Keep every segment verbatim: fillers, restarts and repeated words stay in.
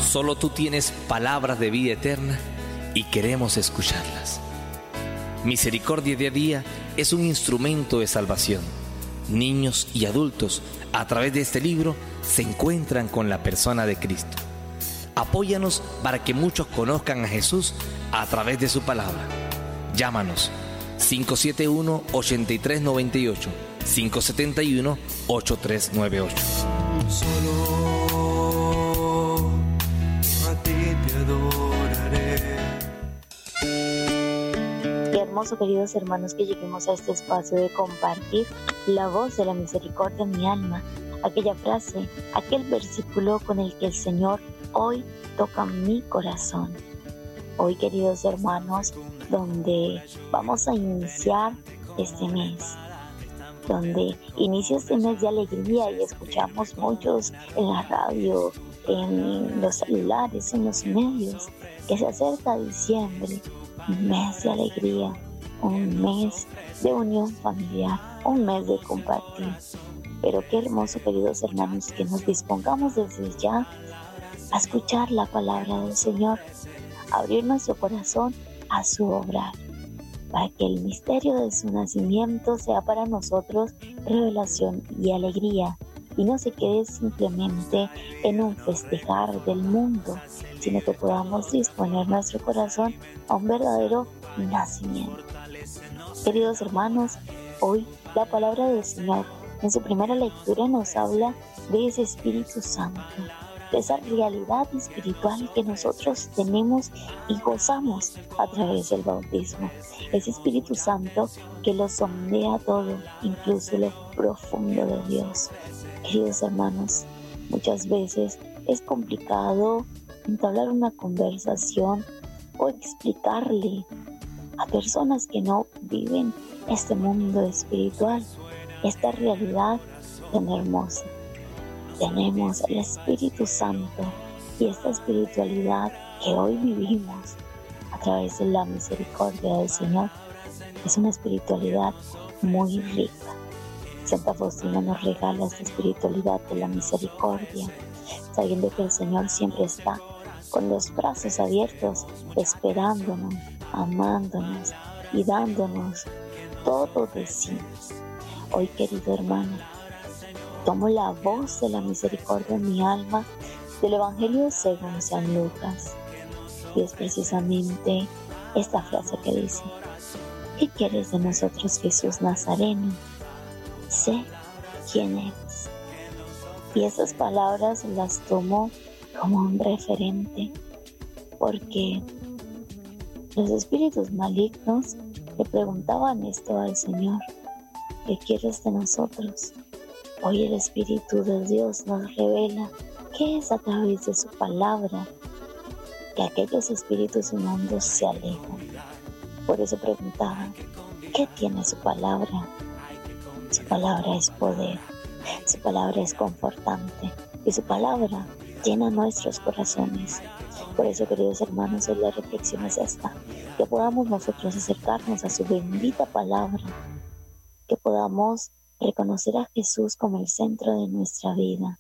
Solo tú tienes palabras de vida eterna y queremos escucharlas. Misericordia Día a Día es un instrumento de salvación. Niños y adultos, a través de este libro, se encuentran con la persona de Cristo. Apóyanos para que muchos conozcan a Jesús a través de su palabra. Llámanos cinco siete uno, ocho tres nueve ocho, cinco siete uno, ocho tres nueve ocho. Solo a ti te adoraré. Qué hermoso, queridos hermanos, que lleguemos a este espacio de compartir la voz de la misericordia en mi alma, aquella frase, aquel versículo con el que el Señor hoy toca mi corazón. Hoy, queridos hermanos, donde vamos a iniciar este mes, donde inicia este mes de alegría y escuchamos muchos en la radio, en los celulares, en los medios, que se acerca diciembre, un mes de alegría, un mes de unión familiar, un mes de compartir. Pero qué hermoso, queridos hermanos, que nos dispongamos desde ya a escuchar la palabra del Señor, a abrir nuestro corazón a su obrar, para que el misterio de su nacimiento sea para nosotros revelación y alegría, y no se quede simplemente en un festejar del mundo, sino que podamos disponer nuestro corazón a un verdadero nacimiento. Queridos hermanos, hoy la palabra del Señor en su primera lectura nos habla de ese Espíritu Santo, de esa realidad espiritual que nosotros tenemos y gozamos a través del bautismo. Ese Espíritu Santo que lo sondea todo, incluso lo profundo de Dios. Queridos hermanos, muchas veces es complicado entablar una conversación o explicarle a personas que no viven este mundo espiritual, esta realidad tan hermosa. Tenemos el Espíritu Santo y esta espiritualidad que hoy vivimos a través de la misericordia del Señor es una espiritualidad muy rica. Santa Faustina nos regala esta espiritualidad de la misericordia, sabiendo que el Señor siempre está con los brazos abiertos, esperándonos, amándonos y dándonos todo de sí. Hoy, querido hermano, tomo la voz de la misericordia en mi alma del Evangelio según San Lucas. Y es precisamente esta frase que dice: ¿qué quieres de nosotros, Jesús Nazareno? Sé quién eres. Y esas palabras las tomo como un referente, porque los espíritus malignos le preguntaban esto al Señor: ¿qué quieres de nosotros? Hoy el Espíritu de Dios nos revela que es a través de su palabra que aquellos espíritus inmundos se alejan. Por eso preguntaban: ¿qué tiene su palabra? Su palabra es poder, su palabra es confortante y su palabra llena nuestros corazones. Por eso, queridos hermanos, hoy la reflexión es esta: que podamos nosotros acercarnos a su bendita palabra, que podamos reconocer a Jesús como el centro de nuestra vida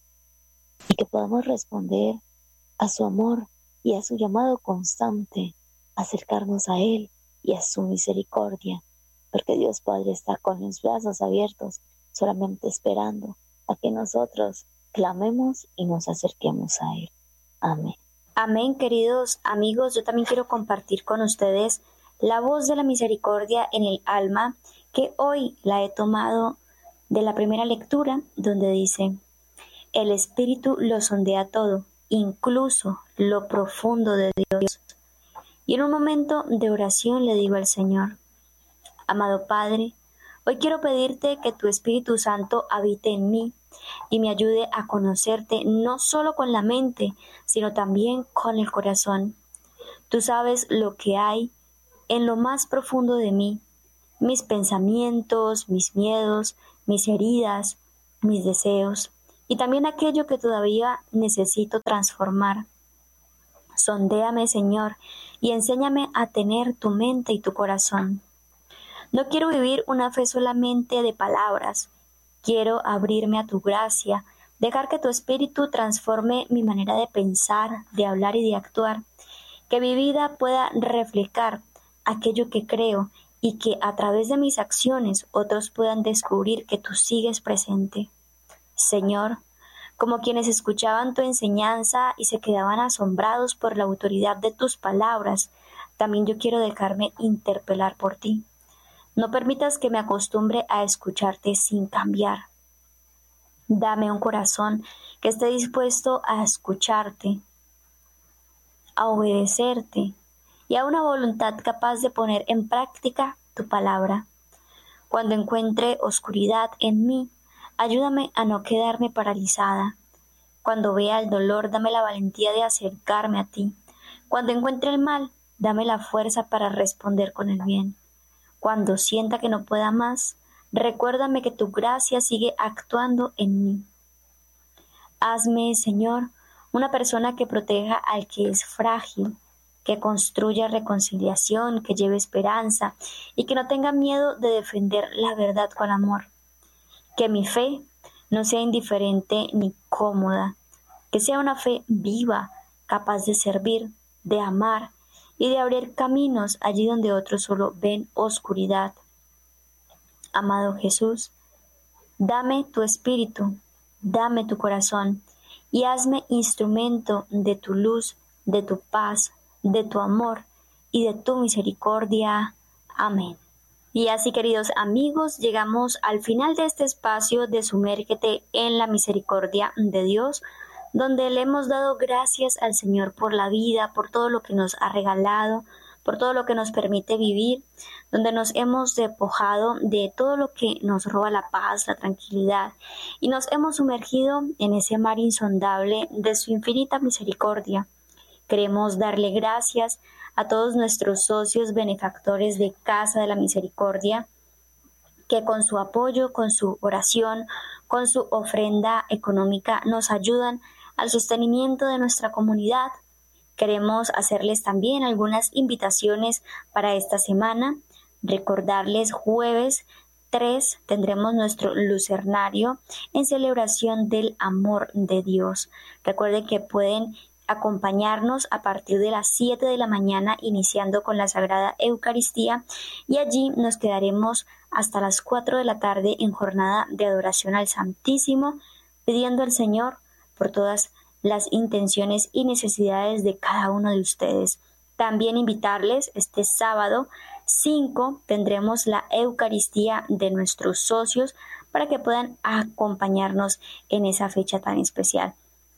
y que podamos responder a su amor y a su llamado constante, acercarnos a Él y a su misericordia, porque Dios Padre está con los brazos abiertos, solamente esperando a que nosotros clamemos y nos acerquemos a Él. Amén. Amén, queridos amigos. Yo también quiero compartir con ustedes la voz de la misericordia en el alma, que hoy la he tomado de la primera lectura, donde dice: el Espíritu lo sondea todo, incluso lo profundo de Dios. Y en un momento de oración le digo al Señor: amado Padre, hoy quiero pedirte que tu Espíritu Santo habite en mí y me ayude a conocerte no solo con la mente, sino también con el corazón. Tú sabes lo que hay en lo más profundo de mí, mis pensamientos, mis miedos, mis heridas, mis deseos, y también aquello que todavía necesito transformar. Sondéame, Señor, y enséñame a tener tu mente y tu corazón. No quiero vivir una fe solamente de palabras. Quiero abrirme a tu gracia, dejar que tu espíritu transforme mi manera de pensar, de hablar y de actuar, que mi vida pueda reflejar aquello que creo y que a través de mis acciones otros puedan descubrir que tú sigues presente. Señor, como quienes escuchaban tu enseñanza y se quedaban asombrados por la autoridad de tus palabras, también yo quiero dejarme interpelar por ti. No permitas que me acostumbre a escucharte sin cambiar. Dame un corazón que esté dispuesto a escucharte, a obedecerte y a una voluntad capaz de poner en práctica tu palabra. Cuando encuentre oscuridad en mí, ayúdame a no quedarme paralizada. Cuando vea el dolor, dame la valentía de acercarme a ti. Cuando encuentre el mal, dame la fuerza para responder con el bien. Cuando sienta que no pueda más, recuérdame que tu gracia sigue actuando en mí. Hazme, Señor, una persona que proteja al que es frágil, que construya reconciliación, que lleve esperanza y que no tenga miedo de defender la verdad con amor. Que mi fe no sea indiferente ni cómoda, que sea una fe viva, capaz de servir, de amar y de abrir caminos allí donde otros solo ven oscuridad. Amado Jesús, dame tu espíritu, dame tu corazón y hazme instrumento de tu luz, de tu paz, de tu amor y de tu misericordia. Amén. Y así, queridos amigos, llegamos al final de este espacio de Sumérgete en la misericordia de Dios, donde le hemos dado gracias al Señor por la vida, por todo lo que nos ha regalado, por todo lo que nos permite vivir, donde nos hemos despojado de todo lo que nos roba la paz, la tranquilidad, y nos hemos sumergido en ese mar insondable de su infinita misericordia. Queremos darle gracias a todos nuestros socios benefactores de Casa de la Misericordia, que con su apoyo, con su oración, con su ofrenda económica nos ayudan al sostenimiento de nuestra comunidad. Queremos hacerles también algunas invitaciones para esta semana. Recordarles, jueves tres tendremos nuestro lucernario en celebración del amor de Dios. Recuerden que pueden acompañarnos a partir de las siete de la mañana, iniciando con la Sagrada Eucaristía, y allí nos quedaremos hasta las cuatro de la tarde en jornada de adoración al Santísimo, pidiendo al Señor por todas las intenciones y necesidades de cada uno de ustedes. También invitarles, este sábado cinco tendremos la Eucaristía de nuestros socios para que puedan acompañarnos en esa fecha tan especial.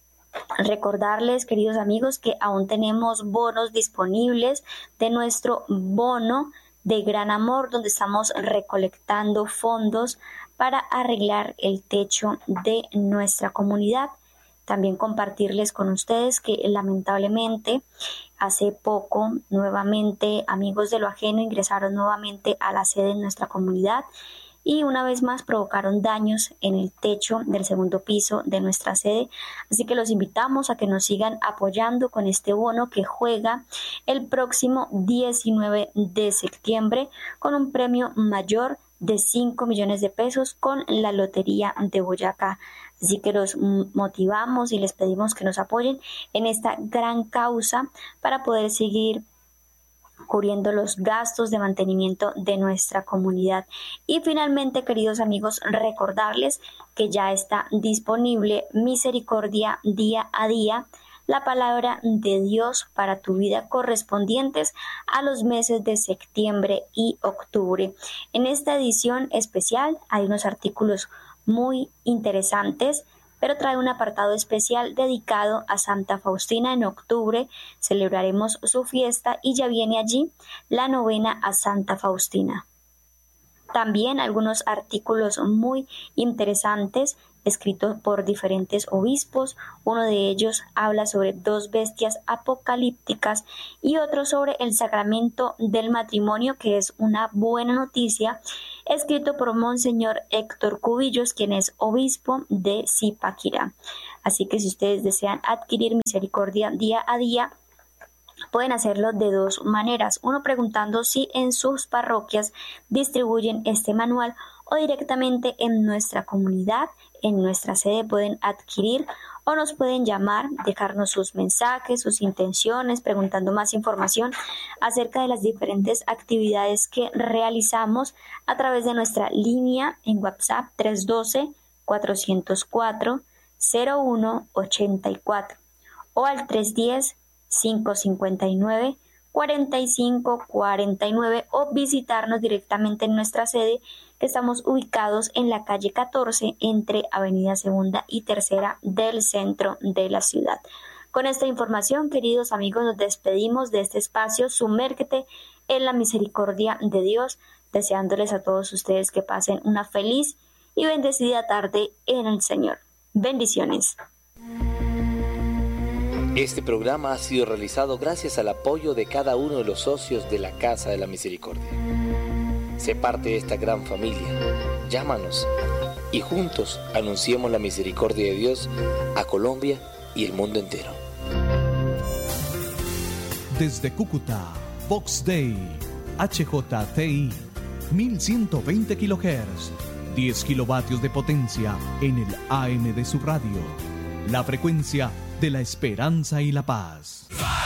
Recordarles, queridos amigos, que aún tenemos bonos disponibles de nuestro bono de Gran Amor, donde estamos recolectando fondos para arreglar el techo de nuestra comunidad. También compartirles con ustedes que lamentablemente hace poco nuevamente amigos de lo ajeno ingresaron nuevamente a la sede de nuestra comunidad y una vez más provocaron daños en el techo del segundo piso de nuestra sede. Así que los invitamos a que nos sigan apoyando con este bono que juega el próximo diecinueve de septiembre con un premio mayor de cinco millones de pesos con la Lotería de Boyacá. Así que los motivamos y les pedimos que nos apoyen en esta gran causa para poder seguir cubriendo los gastos de mantenimiento de nuestra comunidad. Y finalmente, queridos amigos, recordarles que ya está disponible Misericordia Día a Día, la palabra de Dios para tu vida, correspondientes a los meses de septiembre y octubre. En esta edición especial hay unos artículos muy interesantes, pero trae un apartado especial dedicado a Santa Faustina. En octubre celebraremos su fiesta y ya viene allí la novena a Santa Faustina. También algunos artículos muy interesantes escritos por diferentes obispos. Uno de ellos habla sobre dos bestias apocalípticas y otro sobre el sacramento del matrimonio, que es una buena noticia, escrito por Monseñor Héctor Cubillos, quien es obispo de Zipaquirá. Así que si ustedes desean adquirir Misericordia Día a Día, pueden hacerlo de dos maneras. Uno, preguntando si en sus parroquias distribuyen este manual, o directamente en nuestra comunidad en nuestra sede pueden adquirir o nos pueden llamar, dejarnos sus mensajes, sus intenciones, preguntando más información acerca de las diferentes actividades que realizamos a través de nuestra línea en WhatsApp tres uno dos, cuatro cero cuatro, cero uno ocho cuatro o al tres uno cero, cinco cinco nueve, cuatro cinco cuatro nueve o visitarnos directamente en nuestra sede, que estamos ubicados en la calle catorce entre Avenida Segunda y Tercera del centro de la ciudad. Con esta información, queridos amigos, nos despedimos de este espacio. Sumérgete en la misericordia de Dios, deseándoles a todos ustedes que pasen una feliz y bendecida tarde en el Señor. Bendiciones. Este programa ha sido realizado gracias al apoyo de cada uno de los socios de la Casa de la Misericordia. Sé parte de esta gran familia. Llámanos y juntos anunciemos la misericordia de Dios a Colombia y el mundo entero. Desde Cúcuta, Vox Day, H J T I, mil ciento veinte kilohertz, diez kilovatios de potencia en el A M de su radio. La frecuencia de la esperanza y la paz.